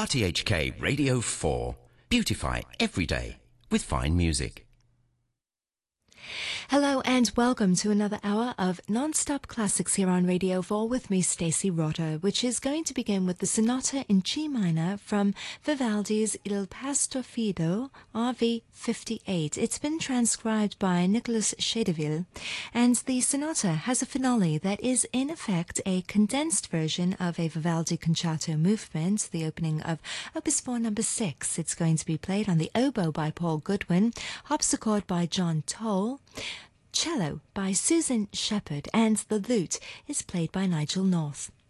RTHK Radio 4. Beautify every day with fine music. Hello and welcome to another hour of non-stop classics here on Radio 4 with me, Stacey Rotter, which is going to begin with the Sonata in G minor from Vivaldi's Il Pastofido, RV 58. It's been transcribed by Nicolas Chedeville, and the sonata has a finale that is in effect a condensed version of a Vivaldi concerto movement, the opening of Opus 4 number 6. It's going to be played on the oboe by Paul Goodwin, harpsichord by John Toll, cello by Susan Shepard, and the lute is played by Nigel North.